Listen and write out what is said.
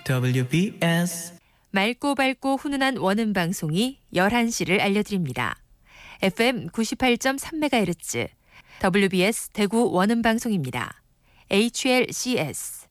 WBS 맑고 밝고 훈훈한 원음 방송이 11시를 알려드립니다. FM 98.3MHz WBS 대구 원음 방송입니다. HLCS